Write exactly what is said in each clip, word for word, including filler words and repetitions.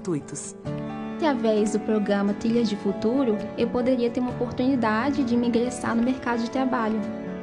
gratuitos. Através do programa Trilhas de Futuro, eu poderia ter uma oportunidade de me ingressar no mercado de trabalho.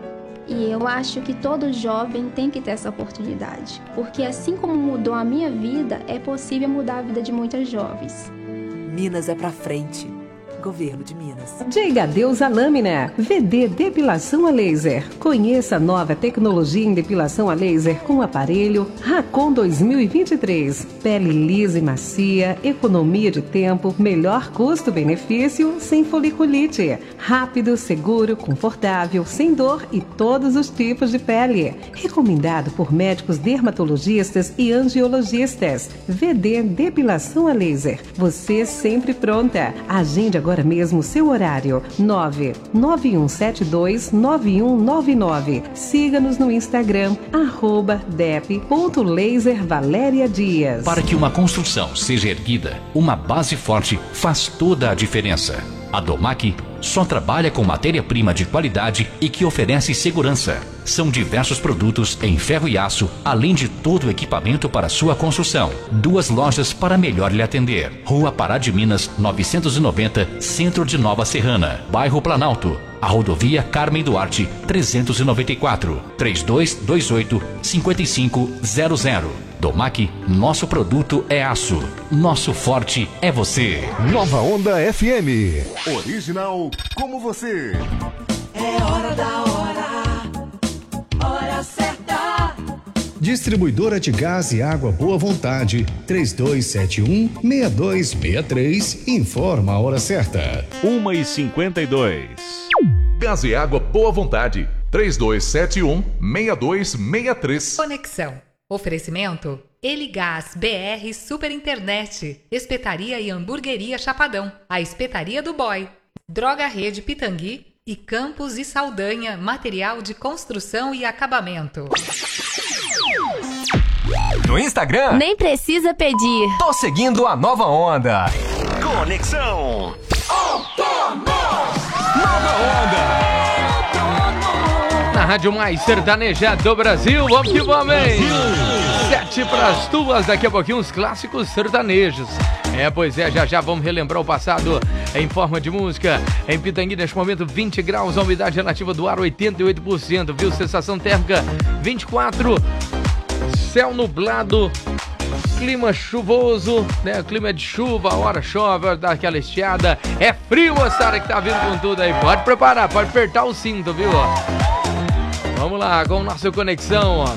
E eu acho que todo jovem tem que ter essa oportunidade, porque assim como mudou a minha vida, é possível mudar a vida de muitas jovens. Minas é pra frente. Governo de Minas. Diga adeus à lâmina. V D Depilação a Laser. Conheça a nova tecnologia em depilação a laser com o aparelho Racon dois mil e vinte e três. Pele lisa e macia, economia de tempo, melhor custo-benefício, sem foliculite. Rápido, seguro, confortável, sem dor e todos os tipos de pele. Recomendado por médicos dermatologistas e angiologistas. V D Depilação a Laser. Você sempre pronta. Agende agora agora mesmo seu horário. nove nove um sete dois nove um nove nove. Siga-nos no Instagram, arroba dep ponto laser Valéria Dias. Para que uma construção seja erguida, uma base forte faz toda a diferença. A Domac só trabalha com matéria-prima de qualidade e que oferece segurança. São diversos produtos em ferro e aço, além de todo o equipamento para sua construção. Duas lojas para melhor lhe atender. Rua Pará de Minas, novecentos e noventa, Centro de Nova Serrana, Bairro Planalto. A rodovia Carmen Duarte, trezentos e noventa e quatro, trinta e dois vinte e oito, cinquenta e cinco zero zero. Domac, nosso produto é aço. Nosso forte é você. Nova Onda F M. Original como você. É hora da hora. Hora certa. Distribuidora de gás e água Boa Vontade, três dois sete um, seis dois seis três, informa a hora certa. uma e cinquenta e dois. Gás e água Boa Vontade, três dois sete um, seis dois seis três. Conexão. Oferecimento Eligás B R Super Internet, Espetaria e Hamburgueria Chapadão, a Espetaria do Boy, Droga Rede Pitangui e Campos e Saldanha, material de construção e acabamento. No Instagram? Nem precisa pedir. Tô seguindo a Nova Onda. Conexão. Nova Onda. Na Rádio Mais Sertaneja do Brasil, vamos que vamos, hein? Sete pras tuas, daqui a pouquinho uns clássicos sertanejos. É, pois é, já já vamos relembrar o passado em forma de música. Em Pitangui, neste momento, vinte graus, a umidade relativa do ar oitenta e oito por cento, viu? Sensação térmica vinte e quatro, céu nublado, clima chuvoso, né? Clima de chuva, a hora chove, a hora dá aquela estiada. É frio, moçada, que tá vindo com tudo aí. Pode preparar, pode apertar o cinto, viu? Vamos lá, com o nosso Conexão, ó.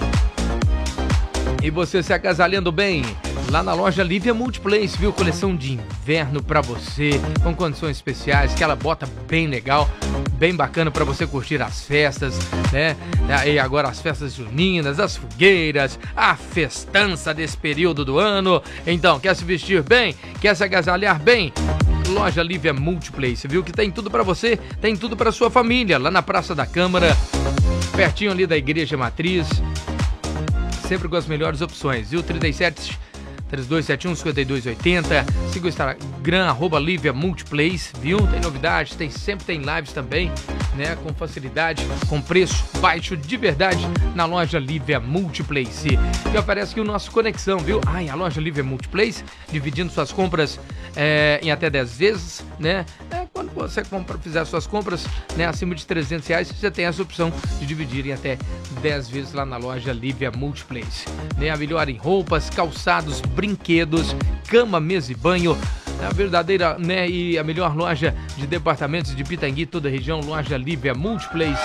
E você se agasalhando bem lá na loja Lívia Multiplace, viu? Coleção de inverno pra você, com condições especiais, aquela bota bem legal, bem bacana pra você curtir as festas, né? E agora as festas juninas, as fogueiras, a festança desse período do ano. Então, quer se vestir bem? Quer se agasalhar bem? Loja Lívia Multiplace, viu? Que tem tudo pra você, tem tudo pra sua família, lá na Praça da Câmara, pertinho ali da Igreja Matriz, sempre com as melhores opções, viu? trinta e sete, três dois sete um, cinquenta e dois oitenta. Siga o Instagram, arroba Lívia Multiplace, viu? Tem novidades, tem, sempre tem lives também, né? Com facilidade, com preço baixo de verdade na loja Lívia Multiplace. E oferece aqui o nosso Conexão, viu? Ai, a loja Lívia Multiplace, dividindo suas compras é, em até dez vezes, né? É, quando você compra, fizer suas compras, né, acima de trezentos reais, você tem essa opção de dividir em até dez vezes lá na loja Lívia Multiplace. Né? A melhor em roupas, calçados, brinquedos, cama, mesa e banho. A verdadeira, né, e a melhor loja de departamentos de Pitangui, toda a região, loja Lívia Multiplace.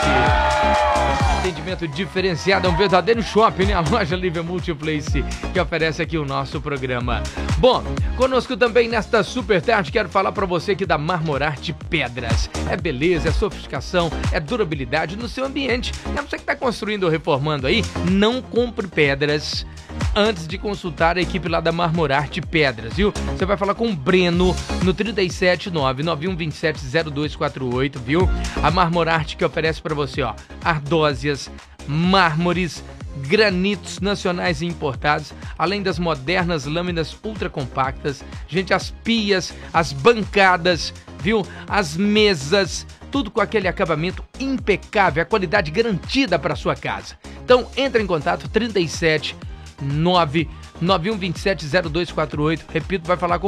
Atendimento diferenciado, é um verdadeiro shopping, né? A loja Lívia Multiplace, que oferece aqui o nosso programa. Bom, conosco também nesta super tarde, quero falar pra você aqui da Marmorarte Pedras. É beleza, é sofisticação, é durabilidade no seu ambiente. É você que tá construindo ou reformando aí, não compre pedras antes de consultar a equipe lá da Marmorarte Pedras, viu? Você vai falar com o Breno no trinta e sete, nove nove um dois sete zero dois quatro oito, viu? A Marmorarte que oferece pra você, ó, ardósias, mármores, granitos nacionais e importados, além das modernas lâminas ultra compactas, gente, as pias, as bancadas, viu? As mesas, tudo com aquele acabamento impecável, a qualidade garantida para sua casa. Então, entra em contato, trinta e sete, nove nove um dois sete zero dois quatro oito, repito, vai falar com